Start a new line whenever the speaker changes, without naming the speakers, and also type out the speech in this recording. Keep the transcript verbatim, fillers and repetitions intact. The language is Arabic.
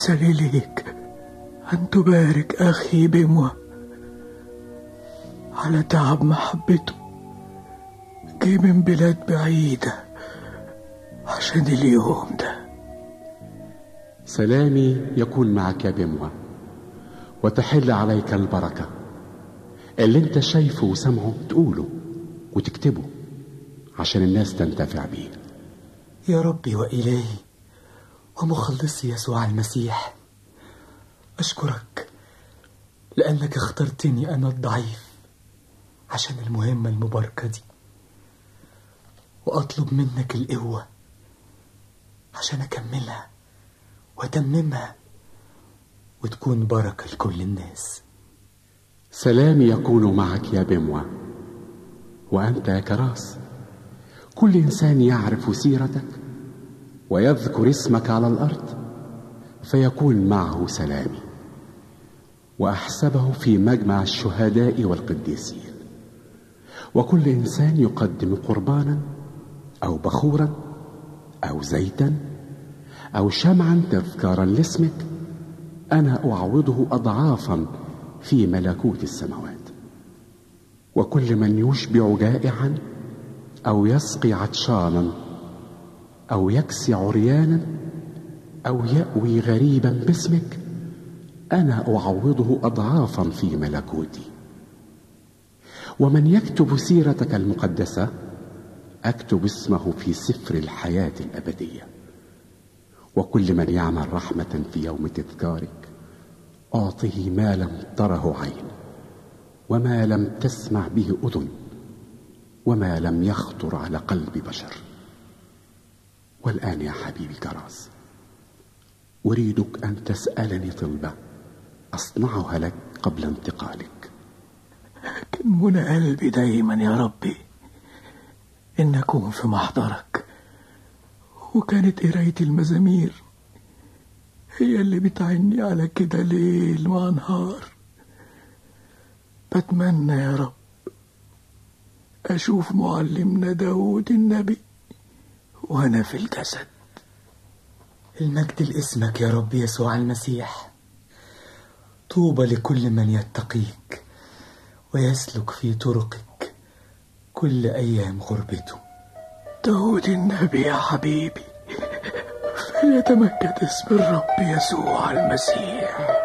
سلي ليك أن تبارك أخي بموى على تعب محبته، جه من بلاد بعيدة عشان اليوم ده.
سلامي يكون معك يا بموى، وتحل عليك البركة. اللي انت شايفه وسمعه تقوله وتكتبه عشان الناس تنتفع بيه.
يا ربي وإلهي ومخلصي يسوع المسيح، أشكرك لأنك اخترتني أنا الضعيف عشان المهمة المباركة دي، وأطلب منك القوة عشان أكملها وأتممها وتكون بركة لكل الناس.
سلامي يكون معك يا بموى، وأنت يا كراس. كل إنسان يعرف سيرتك ويذكر اسمك على الأرض فيكون معه سلامي، وأحسبه في مجمع الشهداء والقديسين. وكل إنسان يقدم قربانا أو بخورا أو زيتا أو شمعا تذكارا لاسمك، أنا أعوضه أضعافا في ملكوت السماوات. وكل من يشبع جائعا أو يسقي عطشانا أو يكسي عريانا أو يأوي غريبا باسمك، أنا أعوضه أضعافا في ملكوتي. ومن يكتب سيرتك المقدسة أكتب اسمه في سفر الحياة الأبدية. وكل من يعمل رحمة في يوم تذكارك أعطه ما لم تره عين، وما لم تسمع به أذن، وما لم يخطر على قلب بشر. والآن يا حبيبي كراس، أريدك أن تسألني طلبة أصنعها لك قبل انتقالك.
كان منى قلبي دايما يا ربي إن أكون في محضرك، وكانت قراية المزامير هي اللي بتعني على كده ليل مع نهار. بتمنى يا رب أشوف معلمنا داود النبي وأنا في الجسد. المجد لاسمك يا رب يسوع المسيح. طوبى لكل من يتقيك ويسلك في طرقك كل أيام غربته. داود النبي يا حبيبي، فليتمجد اسم الرب يسوع المسيح.